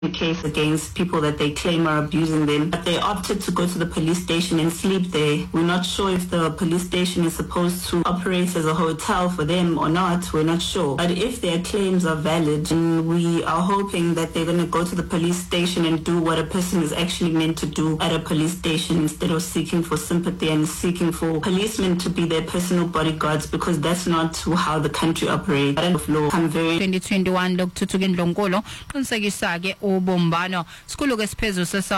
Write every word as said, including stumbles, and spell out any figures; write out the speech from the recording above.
case against people that they claim are abusing them, but they opted to go to the police station and sleep there. We're not sure if the police station is supposed to operate as a hotel for them or not. We're not sure. But if their claims are valid, then we are hoping that they're going to go to the police station and do what a person is actually meant to do at a police station, instead of seeking for sympathy and seeking for policemen to be their personal bodyguards, because that's not how the country operates. I'm very twenty twenty-one Lokuthuthukile Ndlonkolo qinisekisa ke ubumbano sikhulu ke siphezulu